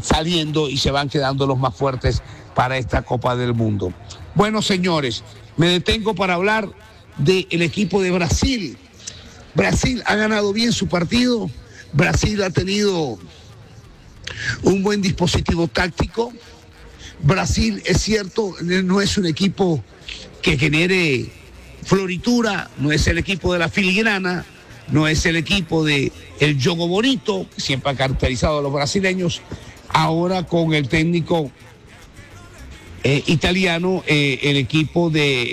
saliendo y se van quedando los más fuertes para esta Copa del Mundo. Bueno, señores, me detengo para hablar del equipo de Brasil. Brasil ha ganado bien su partido. Brasil ha tenido un buen dispositivo táctico. Brasil, es cierto, no es un equipo que genere floritura, no es el equipo de la filigrana, no es el equipo de el juego bonito, que siempre ha caracterizado a los brasileños. Ahora con el técnico italiano, el equipo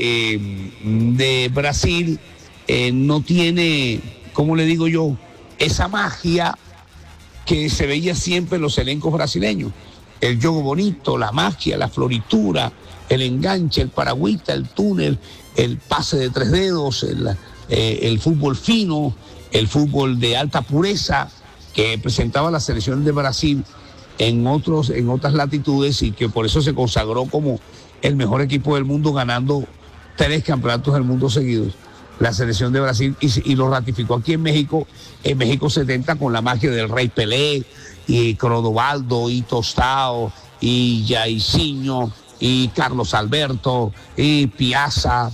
de Brasil no tiene, ¿cómo le digo yo?, esa magia que se veía siempre en los elencos brasileños. El juego bonito, la magia, la floritura, el enganche, el paragüita, el túnel, el pase de tres dedos, el fútbol fino, el fútbol de alta pureza que presentaba la selección de Brasil en otras latitudes, y que por eso se consagró como el mejor equipo del mundo, ganando 3 campeonatos del mundo seguidos, la selección de Brasil, y lo ratificó aquí en México 70, con la magia del Rey Pelé, y Clodovaldo, y Tostao, y Jairzinho, y Carlos Alberto, y Piazza,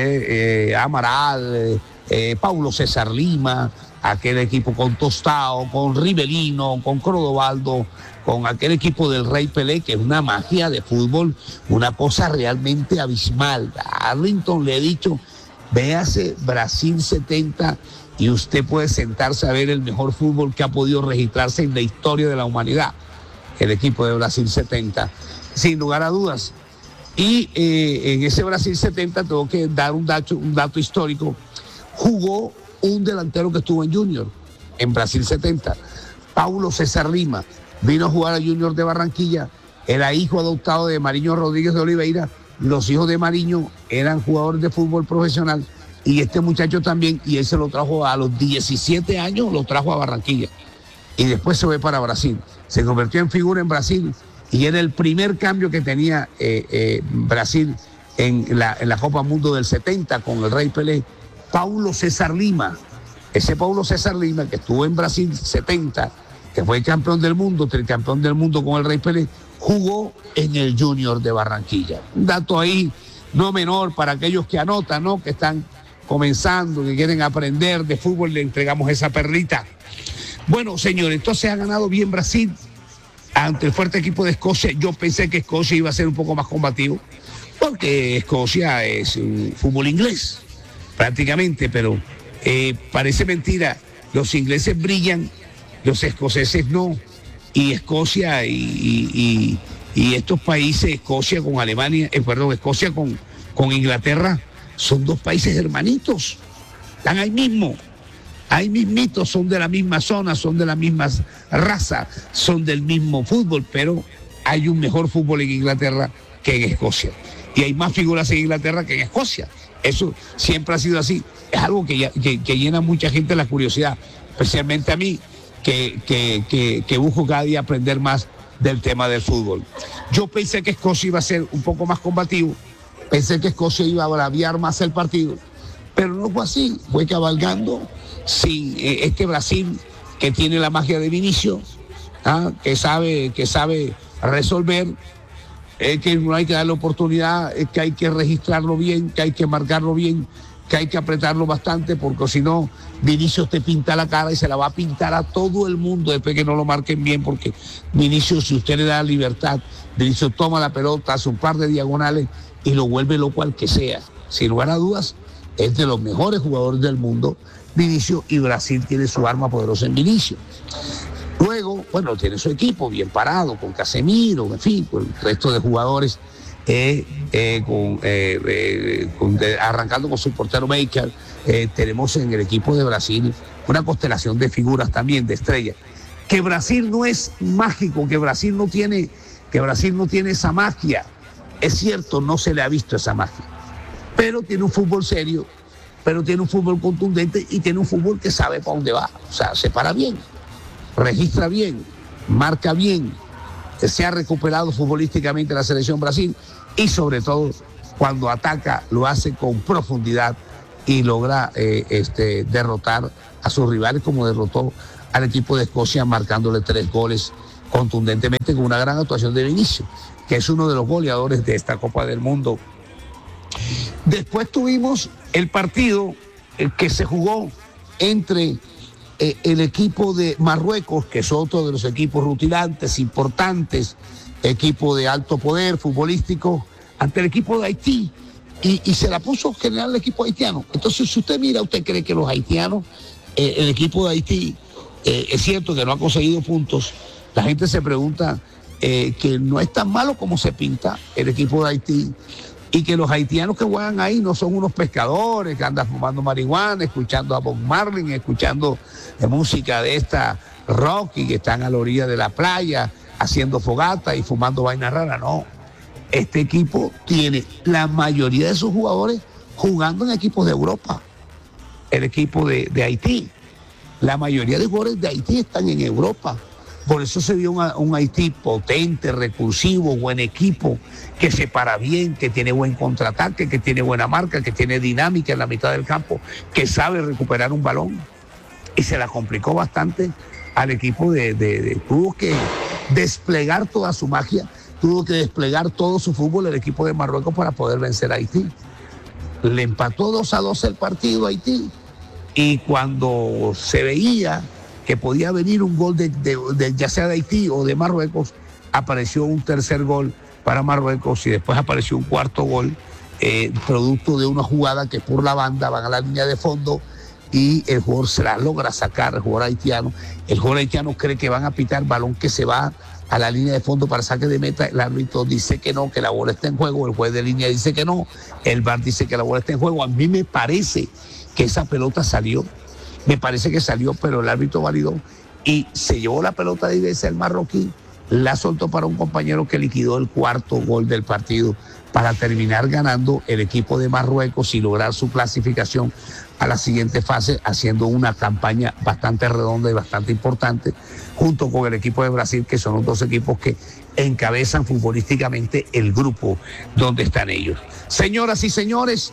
Amaral, Paulo César Lima, aquel equipo con Tostao, con Rivelino, con Clodovaldo, con aquel equipo del Rey Pelé, que es una magia de fútbol, una cosa realmente abismal. A Arlington le he dicho, véase Brasil 70 y usted puede sentarse a ver el mejor fútbol que ha podido registrarse en la historia de la humanidad, el equipo de Brasil 70, sin lugar a dudas. Y en ese Brasil 70 tengo que dar un dato histórico. Jugó un delantero que estuvo en Junior, en Brasil 70, Paulo César Lima. Vino a jugar a Junior de Barranquilla, era hijo adoptado de Mariño Rodríguez de Oliveira. Los hijos de Mariño eran jugadores de fútbol profesional, y este muchacho también, y él se lo trajo a los 17 años, lo trajo a Barranquilla, y después se fue para Brasil. Se convirtió en figura en Brasil, y era el primer cambio que tenía Brasil en la Copa Mundo del 70 con el Rey Pelé. Paulo César Lima, ese Paulo César Lima que estuvo en Brasil 70, que fue campeón del mundo, tricampeón del mundo con el Rey Pelé, jugó en el Junior de Barranquilla. Un dato ahí no menor para aquellos que anotan, ¿no?, que están comenzando, que quieren aprender de fútbol, le entregamos esa perlita. Bueno, señores, entonces ha ganado bien Brasil ante el fuerte equipo de Escocia. Yo pensé que Escocia iba a ser un poco más combativo, porque Escocia es un fútbol inglés, prácticamente, pero parece mentira. Los ingleses brillan, los escoceses no, y Escocia y estos países, Escocia con Alemania, Escocia con Inglaterra, son 2 países hermanitos, están ahí mismo, ahí mismitos, son de la misma zona, son de la misma raza, son del mismo fútbol, pero hay un mejor fútbol en Inglaterra que en Escocia, y hay más figuras en Inglaterra que en Escocia. Eso siempre ha sido así. Es algo que llena a mucha gente la curiosidad, especialmente a mí, que busco cada día aprender más del tema del fútbol. Yo pensé que Escocia iba a ser un poco más combativo, pensé que Escocia iba a braviar más el partido, pero no fue así. Fue cabalgando sin este Brasil que tiene la magia de Vinicius, que sabe resolver, que no hay que darle oportunidad, que hay que registrarlo bien, que hay que marcarlo bien, que hay que apretarlo bastante, porque si no, Vinicius te pinta la cara y se la va a pintar a todo el mundo después que no lo marquen bien, porque Vinicius, si usted le da libertad, Vinicius toma la pelota, hace un par de diagonales y lo vuelve loco al que sea. Sin lugar a dudas, es de los mejores jugadores del mundo, Vinicius, y Brasil tiene su arma poderosa en Vinicius. Luego, bueno, tiene su equipo bien parado, con Casemiro, en fin, con el resto de jugadores, arrancando con su portero Baker. Tenemos en el equipo de Brasil una constelación de figuras también, de estrellas. Que Brasil no es mágico, que Brasil no tiene esa magia. Es cierto, no se le ha visto esa magia, pero tiene un fútbol serio, pero tiene un fútbol contundente, y tiene un fútbol que sabe para dónde va. O sea, se para bien, registra bien, marca bien, se ha recuperado futbolísticamente la selección Brasil, y sobre todo cuando ataca lo hace con profundidad y logra derrotar a sus rivales, como derrotó al equipo de Escocia marcándole 3 goles contundentemente con una gran actuación de Vinicius, que es uno de los goleadores de esta Copa del Mundo. Después tuvimos el partido que se jugó entre el equipo de Marruecos, que es otro de los equipos rutilantes, importantes, equipo de alto poder futbolístico, ante el equipo de Haití, y se la puso general el equipo haitiano. Entonces, si usted mira, usted cree que los haitianos, el equipo de Haití, es cierto que no ha conseguido puntos. La gente se pregunta que no es tan malo como se pinta el equipo de Haití, y que los haitianos que juegan ahí no son unos pescadores que andan fumando marihuana, escuchando a Bob Marley, escuchando música de esta rock, y que están a la orilla de la playa haciendo fogata y fumando vainas raras. No, este equipo tiene la mayoría de sus jugadores jugando en equipos de Europa. El equipo de Haití, la mayoría de jugadores de Haití están en Europa. Por eso se vio un Haití potente, recursivo, buen equipo, que se para bien, que tiene buen contraataque, que tiene buena marca, que tiene dinámica en la mitad del campo, que sabe recuperar un balón. Y se la complicó bastante al equipo tuvo que desplegar toda su magia, tuvo que desplegar todo su fútbol el equipo de Marruecos para poder vencer a Haití. Le empató 2-2 el partido a Haití, y cuando se veía que podía venir un gol ya sea de Haití o de Marruecos, apareció un tercer gol para Marruecos, y después apareció un cuarto gol, producto de una jugada que por la banda van a la línea de fondo, y el jugador se la logra sacar, el jugador haitiano. El jugador haitiano cree que van a pitar balón que se va a la línea de fondo para saque de meta. El árbitro dice que no, que la bola está en juego. El juez de línea dice que no. El VAR dice que la bola está en juego. A mí me parece que esa pelota salió. Me parece que salió, pero el árbitro validó y se llevó la pelota de Ibeza, el marroquí, la soltó para un compañero que liquidó el cuarto gol del partido para terminar ganando el equipo de Marruecos y lograr su clasificación a la siguiente fase, haciendo una campaña bastante redonda y bastante importante, junto con el equipo de Brasil, que son los dos equipos que encabezan futbolísticamente el grupo donde están ellos. Señoras y señores,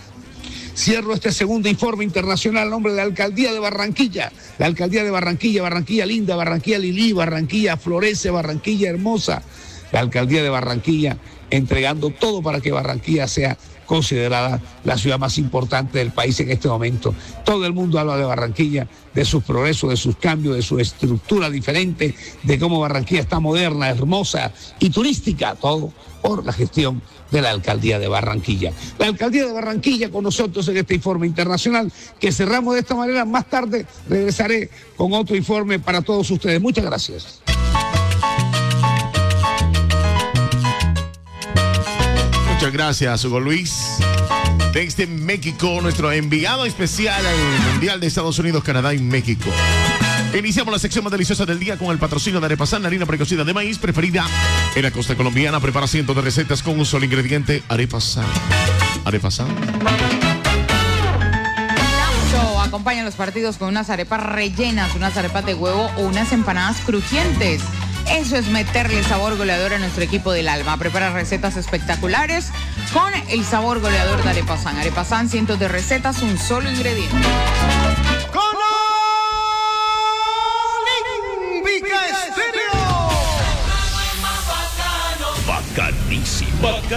cierro este segundo informe internacional a nombre de la Alcaldía de Barranquilla. La Alcaldía de Barranquilla, Barranquilla linda, Barranquilla Lili, Barranquilla florece, Barranquilla hermosa. La Alcaldía de Barranquilla entregando todo para que Barranquilla sea considerada la ciudad más importante del país en este momento. Todo el mundo habla de Barranquilla, de sus progresos, de sus cambios, de su estructura diferente, de cómo Barranquilla está moderna, hermosa y turística, todo por la gestión de la Alcaldía de Barranquilla. La Alcaldía de Barranquilla con nosotros en este informe internacional que cerramos de esta manera. Más tarde regresaré con otro informe para todos ustedes. Muchas gracias. Muchas gracias, Hugo Luis. Desde México, nuestro enviado especial al Mundial de Estados Unidos, Canadá y México. Iniciamos la sección más deliciosa del día con el patrocinio de Arepasán, harina precocida de maíz preferida en la costa colombiana. Prepara cientos de recetas con un solo ingrediente, Arepasán. Arepasán. Acompañan los partidos con unas arepas rellenas, unas arepas de huevo o unas empanadas crujientes. Eso es meterle sabor goleador a nuestro equipo del alma. Prepara recetas espectaculares con el sabor goleador de Arepasán. Arepasán, cientos de recetas, un solo ingrediente. Bacanísimo.